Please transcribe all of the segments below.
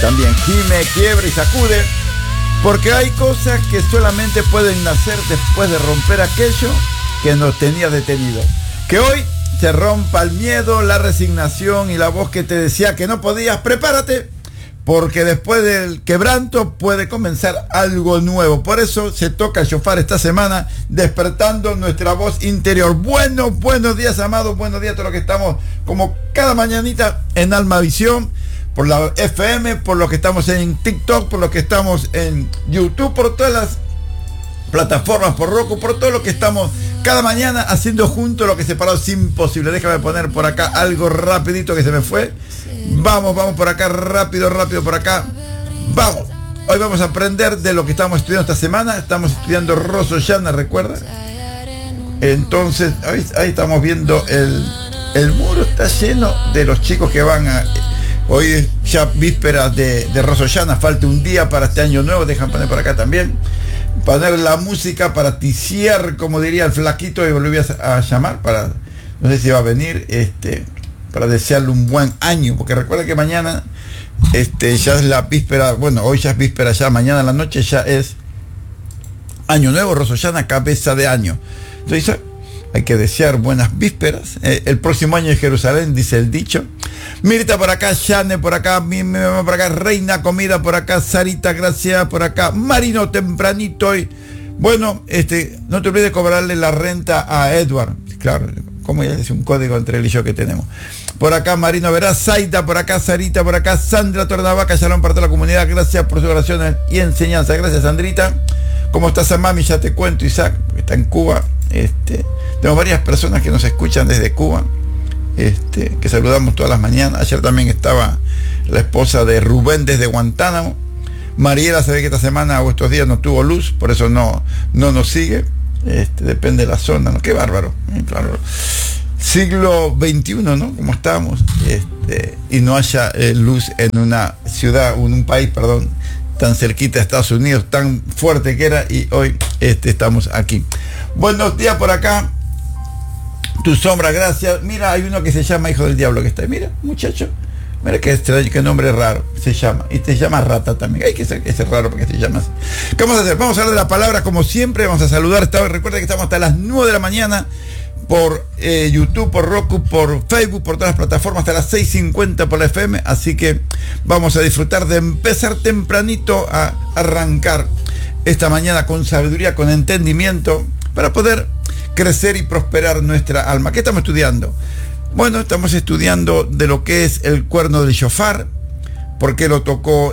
también gime, quiebra y sacude, porque hay cosas que solamente pueden nacer después de romper aquello que nos tenía detenido. Que hoy se rompa el miedo, la resignación y la voz que te decía que no podías. Prepárate, porque después del quebranto puede comenzar algo nuevo. Por eso se toca el shofar esta semana, despertando nuestra voz interior. Buenos días, amados, buenos días a todos los que estamos como cada mañanita en Alma Visión, por la FM, por los que estamos en TikTok, por los que estamos en YouTube, por todas las plataformas, por Roku, por todo lo que estamos cada mañana haciendo juntos. Lo que separado es imposible. Déjame poner por acá algo rapidito que se me fue. Vamos por acá, rápido por acá. Vamos. Hoy vamos a aprender de lo que estamos estudiando esta semana. Estamos estudiando Rosh Hashanah, ¿recuerda? Entonces, ahí estamos viendo el muro está lleno de los chicos que van a... Hoy es ya víspera de Rosh Hashanah, falta un día para este año nuevo. Dejan poner por acá también. Poner la música para ticiar, como diría el flaquito, y volví a llamar para, no sé si va a venir, para desearle un buen año, porque recuerda que mañana ya es la víspera, bueno, hoy ya es víspera, ya mañana en la noche ya es año nuevo, Rosh Hashanah, cabeza de año. Entonces hay que desear buenas vísperas. El próximo año en Jerusalén, dice el dicho. Mirta por acá, Shane por acá, mi mamá por acá, Reina Comida por acá, Sarita, gracias por acá, Marino tempranito. Y bueno, no te olvides de cobrarle la renta a Edward. Claro, como ya es un código entre él y yo que tenemos. Por acá Marino Verás, Zaida por acá, Sarita por acá, Sandra Tornavaca, Shalom para toda la comunidad, gracias por sus oraciones y enseñanza. Gracias, Sandrita. ¿Cómo estás, mami? Ya te cuento, Isaac, que está en Cuba. Tenemos varias personas que nos escuchan desde Cuba, que saludamos todas las mañanas. Ayer también estaba la esposa de Rubén desde Guantánamo. Mariela se ve que esta semana o estos días no tuvo luz, por eso no nos sigue. Depende de la zona, ¿no? Qué bárbaro, claro. Siglo XXI, ¿no? Como estamos, y no haya luz en una ciudad, en un país, perdón, tan cerquita de Estados Unidos, tan fuerte que era, y hoy estamos aquí. Buenos días por acá. Tu sombra, gracias. Mira, hay uno que se llama Hijo del Diablo que está ahí. Mira, muchacho. Mira qué nombre raro se llama. Y te llama Rata también. Hay que ser raro porque se llama así. ¿Qué vamos a hacer? Vamos a hablar de la palabra como siempre. Vamos a saludar. Recuerda que estamos hasta las 9 de la mañana por YouTube, por Roku, por Facebook, por todas las plataformas, hasta las 6:50 por la FM. Así que vamos a disfrutar de empezar tempranito a arrancar esta mañana con sabiduría, con entendimiento, para poder crecer y prosperar nuestra alma. ¿Qué estamos estudiando? Bueno, estamos estudiando de lo que es el cuerno del shofar, por qué lo tocó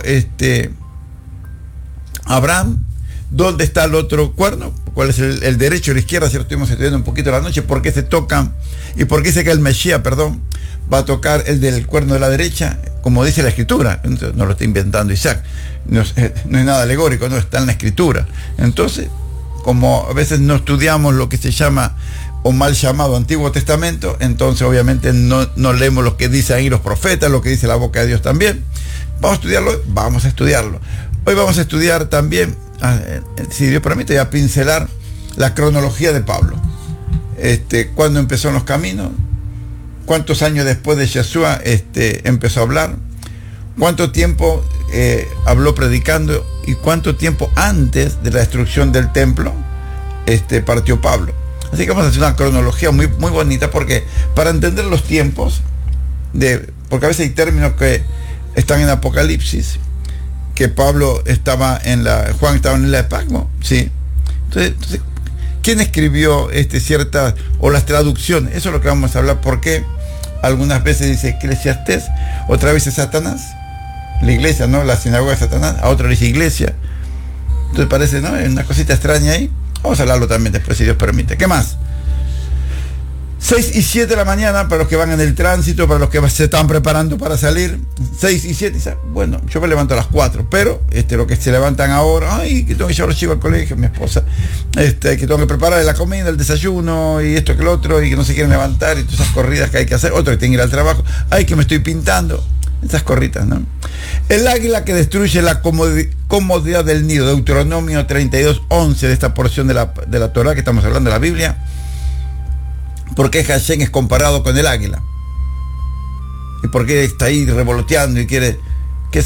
Abraham, dónde está el otro cuerno, cuál es el derecho y la izquierda, si lo estuvimos estudiando un poquito la noche, por qué se tocan y por qué dice que el Mesías, va a tocar el del cuerno de la derecha, como dice la escritura. Entonces, no lo está inventando Isaac, no es nada alegórico, no está en la escritura. Entonces, como a veces no estudiamos lo que se llama o mal llamado Antiguo Testamento, entonces obviamente no leemos lo que dicen ahí los profetas, lo que dice la boca de Dios también. Vamos a estudiarlo. Hoy vamos a estudiar también, si Dios permite, voy a pincelar la cronología de Pablo. Cuándo empezó en los caminos, cuántos años después de Yeshua empezó a hablar, cuánto tiempo habló predicando y cuánto tiempo antes de la destrucción del templo partió Pablo. Así que vamos a hacer una cronología muy, muy bonita, porque para entender los tiempos, porque a veces hay términos que están en Apocalipsis, que Juan estaba en la de Patmos, ¿sí? Entonces, ¿quién escribió ciertas, o las traducciones? Eso es lo que vamos a hablar, porque algunas veces dice Eclesiastés, otra vez es Satanás, la iglesia, ¿no? La sinagoga de Satanás, a otro le dice iglesia. Entonces parece, ¿no? Una cosita extraña ahí. Vamos a hablarlo también después, si Dios permite. ¿Qué más? 6 y 7 de la mañana para los que van en el tránsito, para los que se están preparando para salir. 6 y 7, bueno, yo me levanto a las 4, pero lo que se levantan ahora, ay, que tengo que llevar a los chicos al colegio, mi esposa, que tengo que preparar la comida, el desayuno, y esto que lo otro, y que no se quieren levantar, y todas esas corridas que hay que hacer, otro que tiene que ir al trabajo, ay, que me estoy pintando, esas corritas, ¿no? El águila que destruye la comodidad del nido, Deuteronomio 32:11, de esta porción de la Torah que estamos hablando de la Biblia. ¿Por qué Hashem es comparado con el águila? ¿Y por qué está ahí revoloteando y quiere? ¿Qué es eso?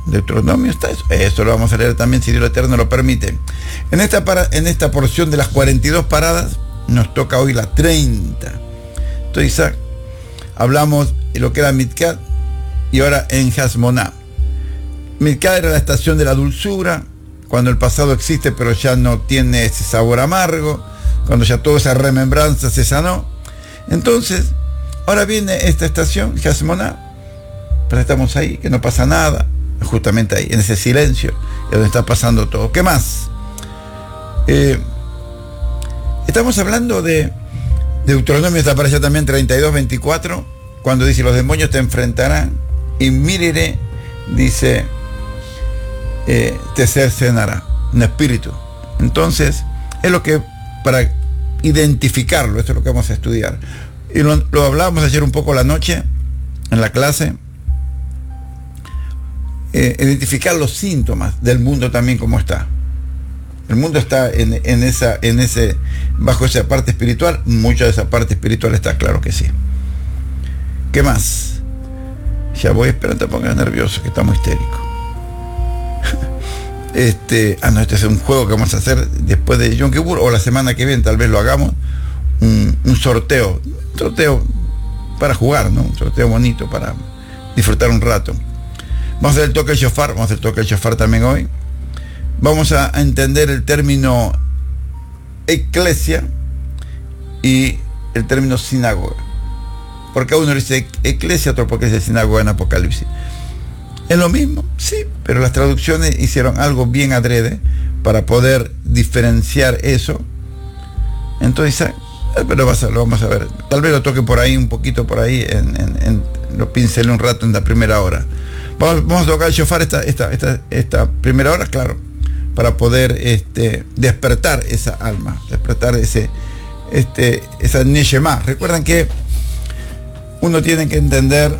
Deuteronomio está eso. Eso lo vamos a leer también si Dios Eterno lo permite. En esta porción de las 42 paradas nos toca hoy la 30. Entonces, Isaac, hablamos de lo que era Midcat y ahora en Hasmoná. Midcat era la estación de la dulzura, cuando el pasado existe pero ya no tiene ese sabor amargo, cuando ya toda esa remembranza se sanó. Entonces, ahora viene esta estación, Hasmoná, pero estamos ahí, que no pasa nada, justamente ahí, en ese silencio, es donde está pasando todo. ¿Qué más? Estamos hablando de Deuteronomio, está para allá también 32:24, cuando dice, los demonios te enfrentarán y miraré, dice, te cercenará, un espíritu. Entonces, es lo que, para identificarlo, esto es lo que vamos a estudiar. Y lo hablábamos ayer un poco la noche, en la clase, identificar los síntomas del mundo también como está. El mundo está bajo esa parte espiritual, mucha de esa parte espiritual está, claro que sí. ¿Qué más? Ya voy, espera, no te pongas nervioso, que está muy histérico. Este es un juego que vamos a hacer después de Yom Kippur, o la semana que viene, tal vez lo hagamos, un sorteo para jugar, ¿no? Un sorteo bonito para disfrutar un rato. Vamos a hacer el toque del shofar, también hoy. Vamos a entender el término eclesia y el término sinagoga. Porque uno dice eclesia, otro porque dice sinagoga en Apocalipsis. ¿Es lo mismo? Sí, pero las traducciones hicieron algo bien adrede para poder diferenciar eso. Entonces, pero lo vamos a ver. Tal vez lo toque por ahí, un poquito por ahí, lo pincele un rato en la primera hora. Vamos a tocar el shofar esta primera hora, claro, para poder despertar esa alma, despertar esa neshama. Recuerden que uno tiene que entender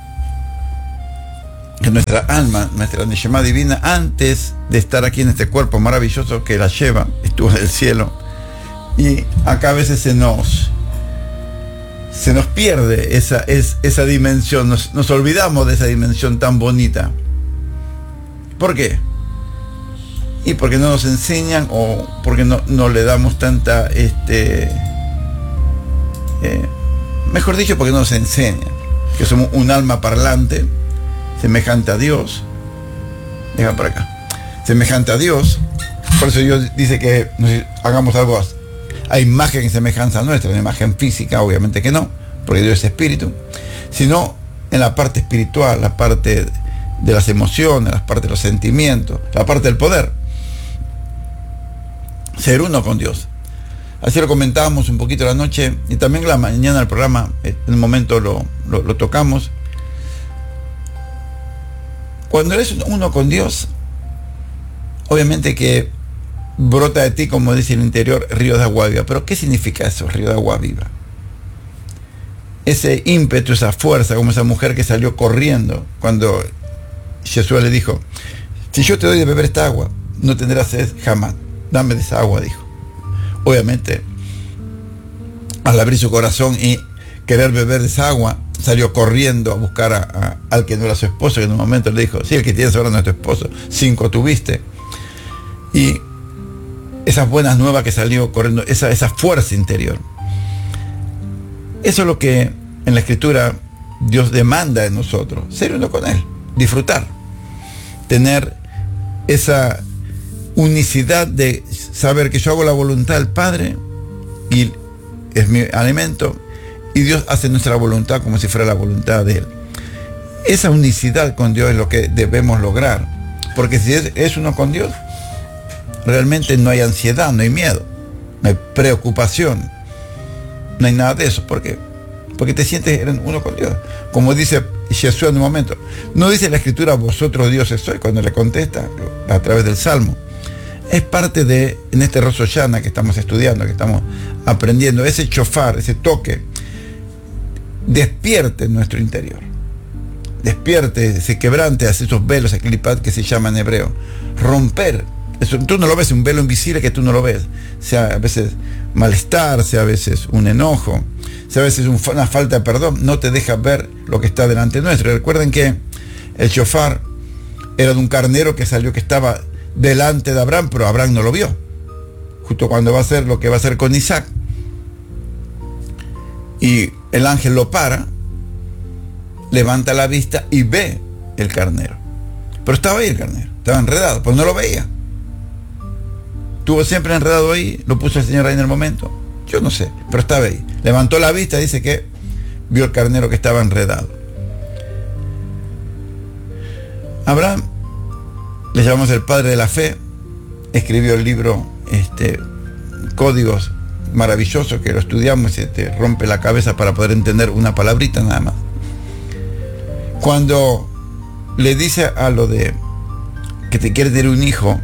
que nuestra alma, nuestra neshama divina, antes de estar aquí en este cuerpo maravilloso que la lleva, estuvo en el cielo, y acá a veces se nos pierde esa dimensión, nos olvidamos de esa dimensión tan bonita. ¿Por qué? Y porque no nos enseñan, o porque no le damos tanta, mejor dicho, porque no nos enseñan, que somos un alma parlante, semejante a Dios. Deja por acá. Semejante a Dios. Por eso Dios dice que hagamos algo a imagen y semejanza nuestra, una imagen física, obviamente que no, porque Dios es espíritu, sino en la parte espiritual, la parte de las emociones, la parte de los sentimientos, la parte del poder. Ser uno con Dios. Así lo comentábamos un poquito la noche, y también la mañana del programa, en un momento lo tocamos. Cuando eres uno con Dios, obviamente que brota de ti, como dice el interior, río de agua viva. Pero ¿qué significa eso, río de agua viva? Ese ímpetu, esa fuerza, como esa mujer que salió corriendo cuando Jesús le dijo, si yo te doy de beber esta agua, no tendrás sed jamás. Dame de esa agua, dijo. Obviamente, al abrir su corazón y querer beber de esa agua, salió corriendo a buscar al que no era su esposo, que en un momento le dijo, sí, el que tienes ahora no es tu esposo, 5 tuviste. Y esas buenas nuevas que salió corriendo, esa fuerza interior. Eso es lo que en la Escritura Dios demanda de nosotros, ser uno con Él, disfrutar, tener esa unicidad de saber que yo hago la voluntad del Padre y es mi alimento, y Dios hace nuestra voluntad como si fuera la voluntad de Él. Esa unicidad con Dios es lo que debemos lograr, porque si es uno con Dios, realmente no hay ansiedad, no hay miedo, no hay preocupación, no hay nada de eso. ¿Por qué? Porque te sientes uno con Dios. Como dice Jesús en un momento, no dice la Escritura, vosotros dioses sois, cuando le contesta a través del Salmo. Es parte de, en este Rosh Hashanah que estamos estudiando, que estamos aprendiendo, ese shofar, ese toque, despierte en nuestro interior. Despierte, se quebrante, hace esos velos, el clipat que se llama en hebreo. Romper. Eso, tú no lo ves, un velo invisible que tú no lo ves. Sea a veces malestar, sea a veces un enojo, sea a veces una falta de perdón, no te deja ver lo que está delante nuestro. Recuerden que el shofar era de un carnero que salió, que estaba delante de Abraham, pero Abraham no lo vio. Justo cuando va a hacer lo que va a hacer con Isaac. Y el ángel lo para, levanta la vista y ve el carnero. Pero estaba ahí el carnero, estaba enredado, pues no lo veía. Estuvo siempre enredado ahí, lo puso el Señor ahí en el momento. Yo no sé, pero estaba ahí. Levantó la vista, dice que vio el carnero que estaba enredado. Abraham, le llamamos el padre de la fe, escribió el libro Códigos, maravilloso, que lo estudiamos y te rompe la cabeza para poder entender una palabrita nada más. Cuando le dice a lo de que te quiere tener un hijo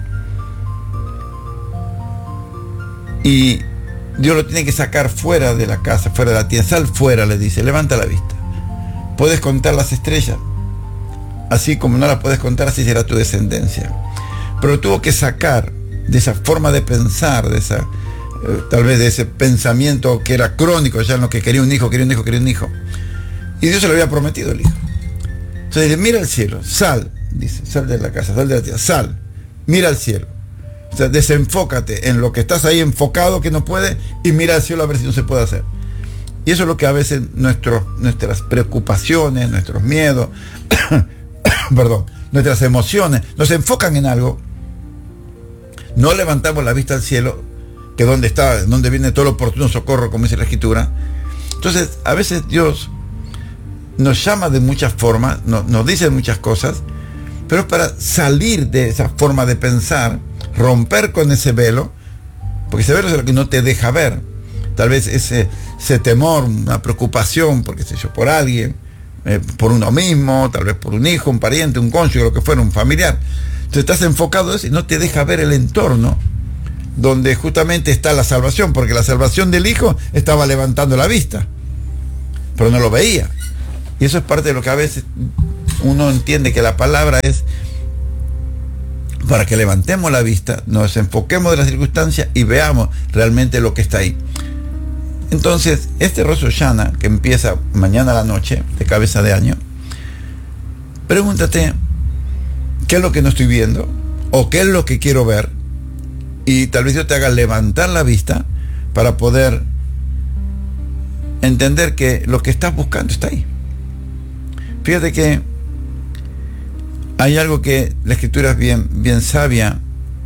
y Dios lo tiene que sacar fuera de la casa, fuera de la tienda, sal fuera, le dice, levanta la vista. Puedes contar las estrellas, así como no las puedes contar, así será tu descendencia. Pero tuvo que sacar de esa forma de pensar, de esa tal vez de ese pensamiento que era crónico, ya en lo que quería un hijo. Y Dios se lo había prometido el hijo. Entonces dice, mira al cielo, sal, dice, sal de la casa, sal de la tierra, sal, mira al cielo. O sea, desenfócate en lo que estás ahí enfocado, que no puede, y mira al cielo a ver si no se puede hacer. Y eso es lo que a veces nuestras preocupaciones, nuestros miedos, perdón, nuestras emociones, nos enfocan en algo. No levantamos la vista al cielo, que donde viene todo el oportuno socorro, como dice la Escritura. Entonces, a veces Dios nos llama de muchas formas, nos dice muchas cosas, pero es para salir de esa forma de pensar, romper con ese velo, porque ese velo es lo que no te deja ver. Tal vez ese temor, una preocupación, porque sé yo, por alguien, por uno mismo, tal vez por un hijo, un pariente, un cónyuge, lo que fuera, un familiar. Entonces estás enfocado en eso y no te deja ver el entorno donde justamente está la salvación, porque la salvación del hijo estaba levantando la vista, pero no lo veía. Y eso es parte de lo que a veces uno entiende, que la palabra es para que levantemos la vista, nos enfoquemos de las circunstancias y veamos realmente lo que está ahí. Entonces, este Rosh Hashanah, que empieza mañana a la noche, de cabeza de año, pregúntate, ¿qué es lo que no estoy viendo? ¿O qué es lo que quiero ver? Y tal vez Dios te haga levantar la vista para poder entender que lo que estás buscando está ahí. Fíjate que hay algo que la Escritura es bien sabia,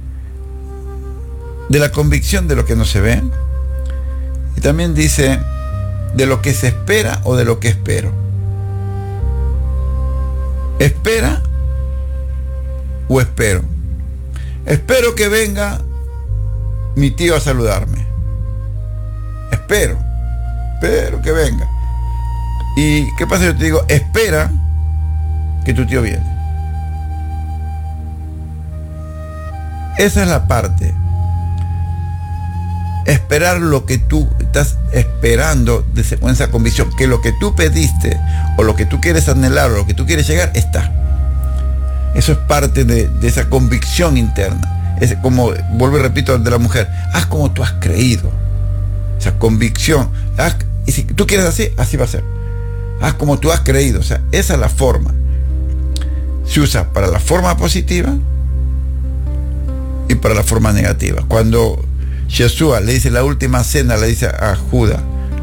de la convicción de lo que no se ve, y también dice de lo que se espera o de lo que espero. ¿Espera o espero? Espero que venga mi tío a saludarme. Espero que venga. ¿Y qué pasa si yo te digo, espera que tu tío viene? Esa es la parte. Esperar lo que tú estás esperando con esa convicción, que lo que tú pediste o lo que tú quieres anhelar o lo que tú quieres llegar está. Eso es parte de esa convicción interna. Es como, vuelvo y repito, de la mujer, haz como tú has creído. Esa convicción, y si tú quieres así va a ser. Haz como tú has creído. O sea, esa es la forma. Se usa para la forma positiva y para la forma negativa. Cuando Yeshua le dice la última cena, le dice a Judas,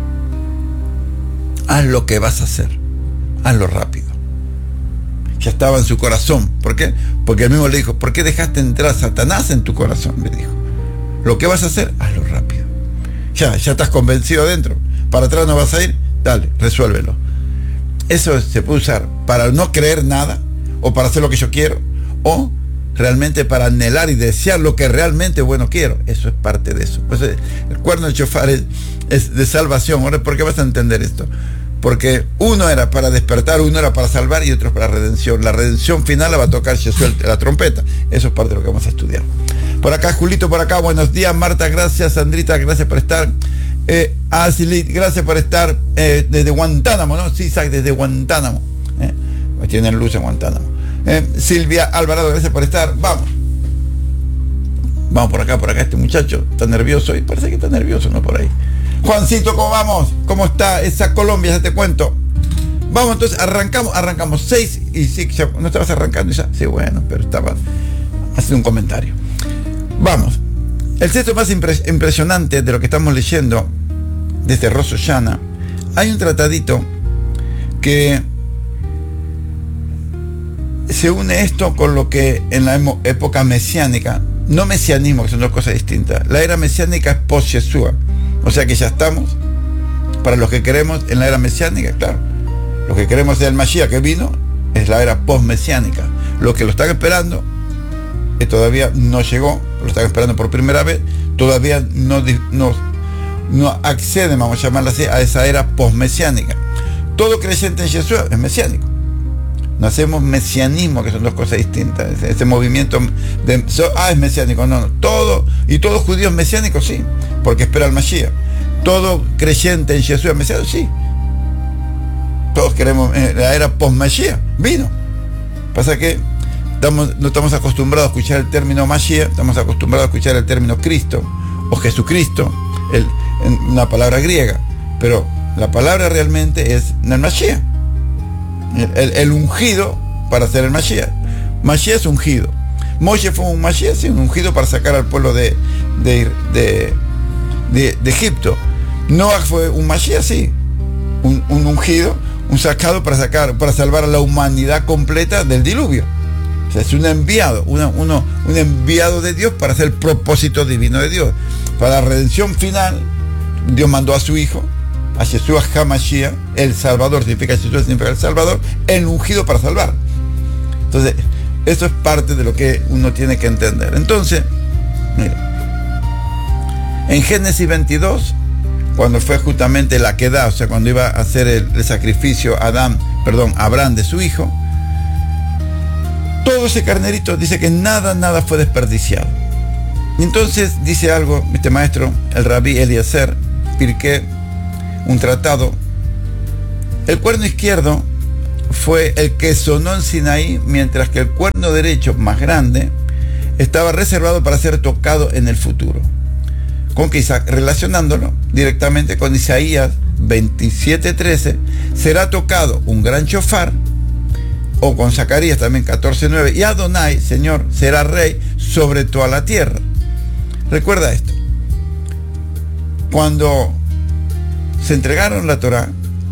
haz lo que vas a hacer, hazlo rápido. Ya estaba en su corazón. ¿Por qué? Porque él mismo le dijo, ¿por qué dejaste entrar a Satanás en tu corazón? Le dijo, lo que vas a hacer, hazlo rápido. Ya estás convencido adentro. Para atrás no vas a ir, dale, resuélvelo. Eso se puede usar para no creer nada, o para hacer lo que yo quiero, o realmente para anhelar y desear lo que realmente bueno quiero. Eso es parte de eso. Pues el cuerno del shofar es de salvación. Ahora, ¿por qué vas a entender esto? Porque uno era para despertar, uno era para salvar y otro para redención. La redención final la va a tocar Yeshua, la trompeta. Eso es parte de lo que vamos a estudiar. Por acá, Julito, por acá, buenos días. Marta, gracias. Sandrita, gracias por estar. Ashley, gracias por estar desde Guantánamo, ¿no? Sí, Isaac, desde Guantánamo. Tienen luz en Guantánamo. Silvia Alvarado, gracias por estar. Vamos por acá, este muchacho está nervioso y parece que está nervioso, ¿no? Por ahí. Juancito, ¿cómo vamos? ¿Cómo está esa Colombia? Ya te cuento. Vamos, entonces arrancamos 6 y sí, no estabas arrancando ya. Sí, bueno, pero estabas haciendo un comentario. Vamos. El texto más impresionante de lo que estamos leyendo desde Rosh Hashanah, hay un tratadito que se une esto con lo que en la época mesiánica, no mesianismo, que son dos cosas distintas. La era mesiánica es post-Yeshua, o sea que ya estamos, para los que creemos en la era mesiánica, claro, los que creemos en el Mashiach que vino, es la era post-mesiánica. Los que lo están esperando, todavía no llegó, lo están esperando por primera vez, todavía no acceden, vamos a llamarla así, a esa era post-mesiánica. Todo creyente en Yeshua es mesiánico. No hacemos mesianismo, que son dos cosas distintas. Ese movimiento es mesiánico. No, todo judío es mesiánico, sí, porque espera al Mashiach. Todo creyente en Yeshua es mesiánico, sí. Todos queremos, la era post-Mashiach vino. Pasa que no estamos acostumbrados a escuchar el término Mashiach, estamos acostumbrados a escuchar el término Cristo o Jesucristo, una palabra griega, pero la palabra realmente es el Mashiach, el ungido para hacer el Mashiach. Mashiach es ungido. Moshe fue un Mashiach, sí, un ungido para sacar al pueblo de Egipto. Noah fue un Mashiach, sí, un ungido, un sacado para salvar a la humanidad completa del diluvio. O sea, es un enviado, un enviado de Dios para hacer el propósito divino de Dios. Para la redención final, Dios mandó a su Hijo, a Yeshua HaMashiach, el Salvador, significa el Salvador, el ungido para salvar. Entonces, eso es parte de lo que uno tiene que entender. Entonces, mira, en Génesis 22, cuando fue justamente la quedá, o sea, cuando iba a hacer el sacrificio Abraham de su hijo, todo ese carnerito dice que nada fue desperdiciado. Y entonces dice algo, este maestro, el rabí Eliezer Pirkei, un tratado: el cuerno izquierdo fue el que sonó en Sinaí, mientras que el cuerno derecho, más grande, estaba reservado para ser tocado en el futuro. Con que relacionándolo directamente con Isaías 27:13, será tocado un gran shofar, o con Zacarías también 14:9, y Adonai, Señor, será rey sobre toda la tierra. Recuerda esto: cuando se entregaron la Torá,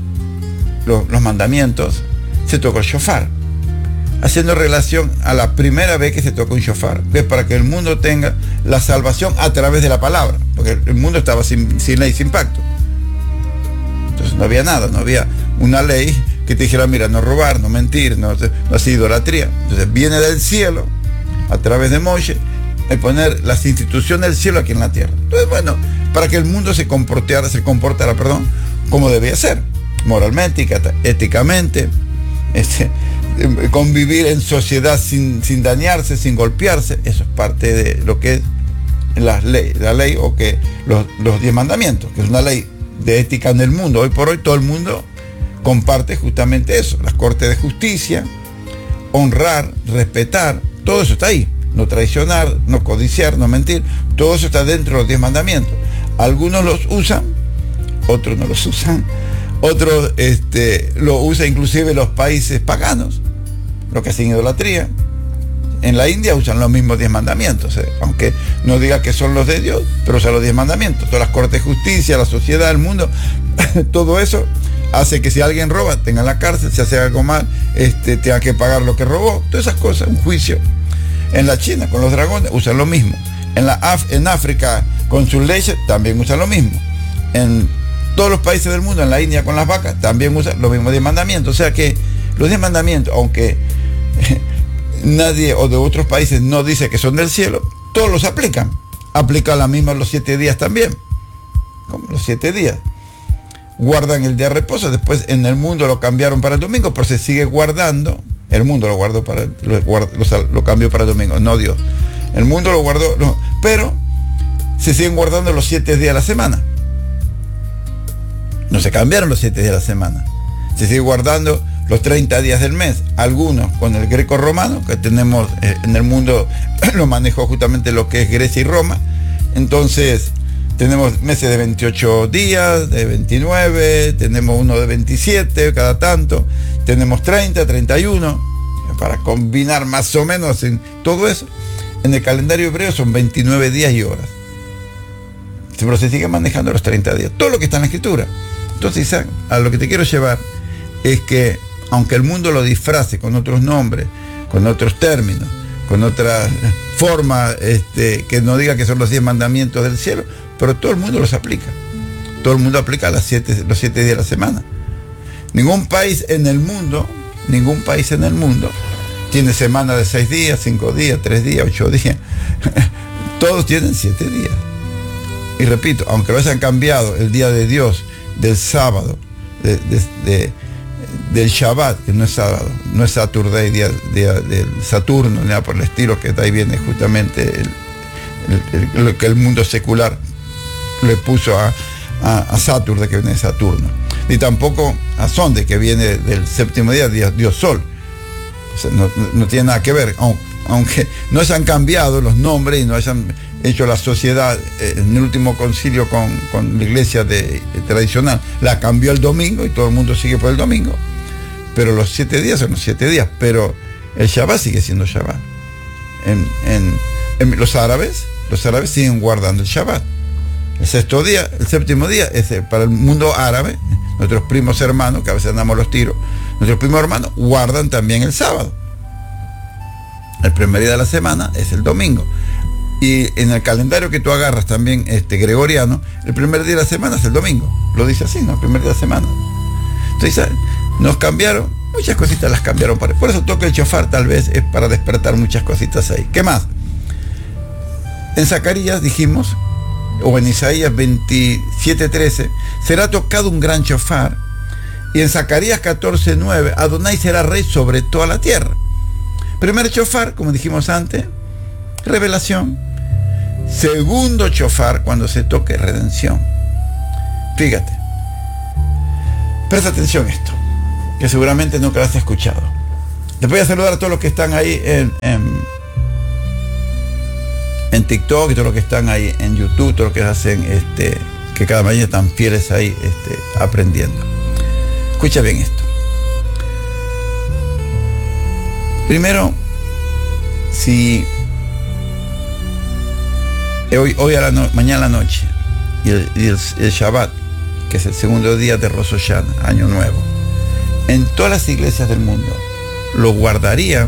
los mandamientos, se tocó el shofar, haciendo relación a la primera vez que se tocó un shofar, que es para que el mundo tenga la salvación a través de la palabra, porque el mundo estaba sin ley, sin pacto. Entonces no había nada, no había una ley que te dijera, mira, no robar, no mentir, no hacer idolatría. Entonces viene del cielo, a través de Moshe, a poner las instituciones del cielo aquí en la tierra. Entonces, bueno, para que el mundo se comportara, como debía ser, moralmente, éticamente, convivir en sociedad sin dañarse, sin golpearse. Eso es parte de lo que es la ley, o que los 10 mandamientos, que es una ley de ética en el mundo. Hoy por hoy todo el mundo comparte justamente eso: las cortes de justicia, honrar, respetar, todo eso está ahí. No traicionar, no codiciar, no mentir, todo eso está dentro de los 10 mandamientos. Algunos los usan, otros no los usan, otros lo usan inclusive los países paganos, los que hacen idolatría. En la India usan los mismos 10 mandamientos, aunque no diga que son los de Dios, pero usan los 10 mandamientos. Todas las cortes de justicia, la sociedad, el mundo, todo eso hace que si alguien roba, tenga en la cárcel, si hace algo mal, tenga que pagar lo que robó, todas esas cosas, un juicio. En la China, con los dragones, usan lo mismo. En África, con sus leyes, también usan lo mismo. En todos los países del mundo, en la India, con las vacas, también usan los mismos 10 mandamientos. O sea que los 10 mandamientos, aunque nadie o de otros países no dice que son del cielo, todos los aplican. Aplican la misma los 7 días también. Como los 7 días. Guardan el día de reposo. Después en el mundo lo cambiaron para el domingo, pero se sigue guardando. El mundo lo guardó lo cambió para el domingo, no Dios. El mundo lo guardó, no, pero se siguen guardando los 7 días de la semana. No se cambiaron los 7 días de la semana. Se sigue guardando los 30 días del mes. Algunos con el greco romano, que tenemos en el mundo, lo manejó justamente lo que es Grecia y Roma. Entonces Tenemos meses de 28 días, de 29, tenemos uno de 27 cada tanto, tenemos 30, 31, para combinar más o menos en todo eso. En el calendario hebreo son 29 días y horas. Pero se sigue manejando los 30 días, todo lo que está en la Escritura. Entonces, Isaac, a lo que te quiero llevar es que, aunque el mundo lo disfrace con otros nombres, con otros términos, con otra forma, que no diga que son los 10 mandamientos del cielo, pero todo el mundo los aplica. Todo el mundo aplica los 7 días de la semana. Ningún país en el mundo tiene semana de 6 días, 5 días, 3 días, 8 días. Todos tienen 7 días. Y repito, aunque lo hayan cambiado el día de Dios, del sábado, del Shabbat, que no es sábado, no es Saturday, día del Saturno, ni nada por el estilo, que de ahí viene justamente lo que el mundo secular le puso a Saturday, que viene de Saturno, ni tampoco a Sonde, que viene del séptimo día, Dios Sol. O sea, no tiene nada que ver, aunque no hayan cambiado los nombres y no hayan hecho la sociedad en el último concilio con la iglesia tradicional, la cambió el domingo y todo el mundo sigue por el domingo, pero los 7 días son los 7 días, pero el Shabbat sigue siendo Shabbat. Los árabes siguen guardando el Shabbat. El séptimo día es para el mundo árabe. Nuestros primos hermanos, que a veces damos los tiros, nuestros primos hermanos guardan también el sábado. El primer día de la semana es el domingo. Y en el calendario que tú agarras también, gregoriano, el primer día de la semana es el domingo. Lo dice así, ¿no? El primer día de la semana. Entonces, nos cambiaron, muchas cositas las cambiaron. Por eso toca el shofar, tal vez es para despertar muchas cositas ahí. ¿Qué más? En Zacarías dijimos, o en Isaías 27:13, será tocado un gran shofar. Y en Zacarías 14:9, Adonai será rey sobre toda la tierra. Primer shofar, como dijimos antes, revelación. Segundo shofar, cuando se toque redención. Fíjate, presta atención a esto, que seguramente nunca lo has escuchado. Les voy a saludar a todos los que están ahí en TikTok, y todos los que están ahí en YouTube, todos los que hacen que cada mañana están fieles ahí aprendiendo. Escucha bien esto. Primero, si hoy mañana a la noche y el Shabbat, que es el segundo día de Rosh Hashanah, año nuevo, en todas las iglesias del mundo lo guardarían,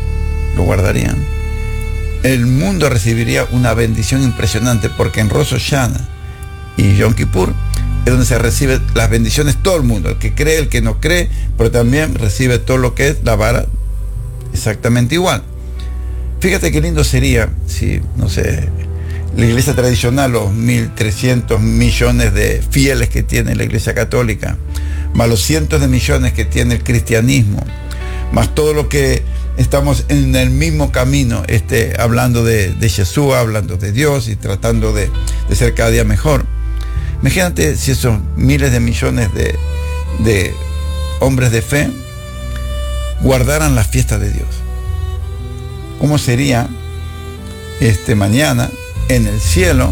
el mundo recibiría una bendición impresionante, porque en Rosh Hashanah y Yom Kippur es donde se reciben las bendiciones todo el mundo, el que cree, el que no cree, pero también recibe todo lo que es la vara exactamente igual. Fíjate qué lindo sería si, no sé, la iglesia tradicional, los 1.300 millones de fieles que tiene la iglesia católica, más los cientos de millones que tiene el cristianismo, más todo lo que estamos en el mismo camino, hablando de Jesús, hablando de Dios y tratando de ser cada día mejor. Imagínate si esos miles de millones de hombres de fe guardaran la fiesta de Dios. ¿Cómo sería mañana en el cielo?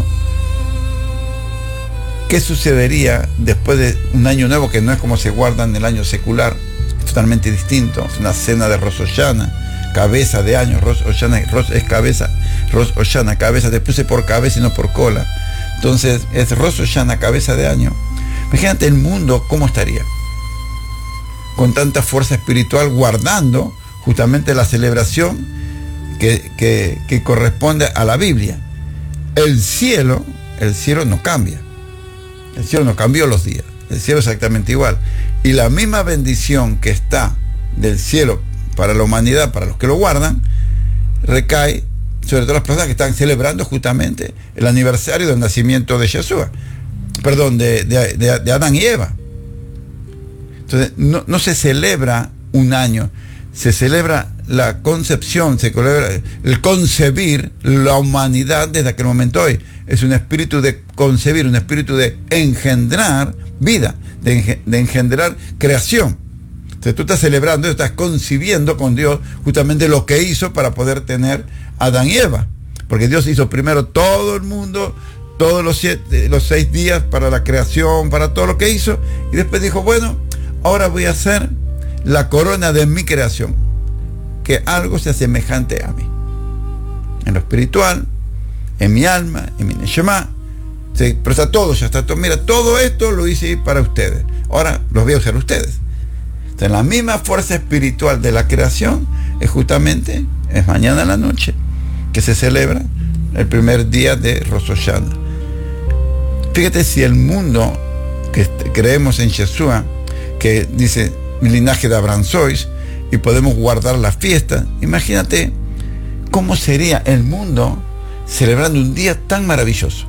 ¿Qué sucedería después de un año nuevo, que no es como se guarda en el año secular? Es totalmente distinto. Es una cena de Rosh Hashanah, cabeza de año. Rosh Hashanah es cabeza. Rosh Hashanah, cabeza. Te puse por cabeza y no por cola. Entonces es Rosh Hashanah, cabeza de año. Imagínate el mundo cómo estaría, con tanta fuerza espiritual, guardando justamente la celebración que corresponde a la Biblia. El cielo no cambia. El cielo no cambió los días. El cielo es exactamente igual. Y la misma bendición que está del cielo para la humanidad, para los que lo guardan, recae sobre todas las personas que están celebrando justamente el aniversario del nacimiento de Yeshua. Perdón, de Adán y Eva. Entonces, no se celebra un año, se celebra la concepción, se celebra el concebir la humanidad desde aquel momento hoy. Es un espíritu de concebir, un espíritu de engendrar vida, de engendrar creación. Entonces tú estás celebrando, estás concibiendo con Dios justamente lo que hizo para poder tener Adán y Eva. Porque Dios hizo primero todo el mundo, todos los 6 días para la creación, para todo lo que hizo, y después dijo, bueno, ahora voy a hacer la corona de mi creación, que algo sea semejante a mí, en lo espiritual, en mi alma, en mi neshama. Sí, pero está todo, ya está todo. Mira, todo esto lo hice para ustedes. Ahora los voy a usar ustedes. Entonces, la misma fuerza espiritual de la creación es justamente, es mañana en la noche, que se celebra el primer día de Rosh Hashanah. Fíjate si el mundo que creemos en Yeshua, que dice, mi linaje de Abraham sois, y podemos guardar la fiesta, imagínate cómo sería el mundo celebrando un día tan maravilloso,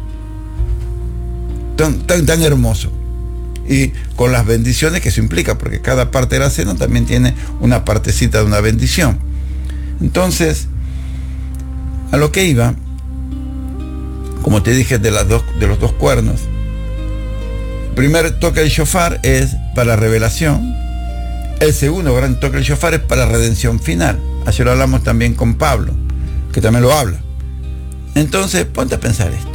tan hermoso, y con las bendiciones que eso implica, porque cada parte de la cena también tiene una partecita de una bendición. Entonces, a lo que iba, como te dije, de los dos cuernos, el primer toque del shofar es para revelación, el segundo gran toque del shofar es para redención final. Ayer lo hablamos también con Pablo, que también lo habla. Entonces, ponte a pensar esto.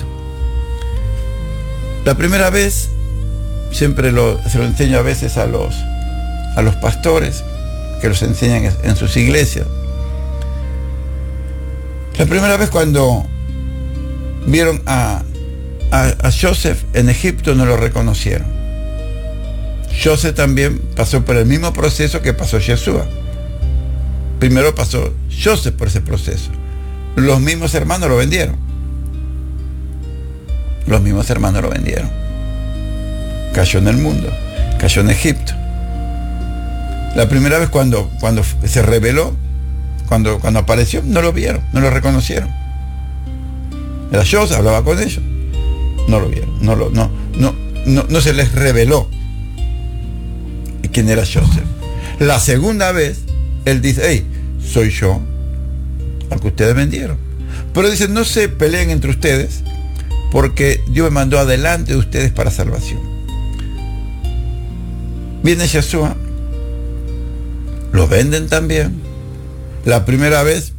La primera vez, siempre se lo enseño a veces a los pastores, que los enseñan en sus iglesias. La primera vez cuando vieron a Joseph en Egipto, no lo reconocieron. Joseph también pasó por el mismo proceso que pasó Yeshua. Primero pasó Joseph por ese proceso. Los mismos hermanos lo vendieron. Los mismos hermanos lo vendieron. Cayó en el mundo, cayó en Egipto. La primera vez cuando se reveló, cuando apareció, no lo vieron, no lo reconocieron. Era Joseph, hablaba con ellos. No lo vieron, no se les reveló quién era Joseph. La segunda vez, él dice, hey, soy yo, al que ustedes vendieron. Pero dice, no se peleen entre ustedes, porque Dios me mandó adelante de ustedes para salvación. Viene Yeshua, lo venden también. La primera vez